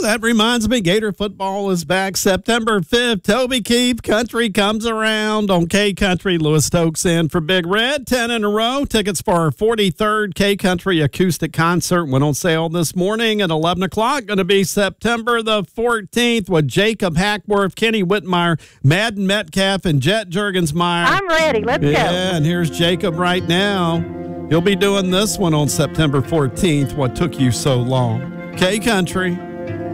that reminds me, Gator football is back September 5th. Toby Keith Country comes around on K Country. Lewis Stokes in for Big Red. 10 in a row. Tickets for our 43rd K Country acoustic concert went on sale this morning at 11 o'clock. Going to be September the 14th with Jacob Hackworth, Kenny Whitmire, Madden Metcalf, and Jet Juergensmeyer. I'm ready. Let's go. Yeah, and here's Jacob right now. He'll be doing this one on September 14th. What took you so long? K Country.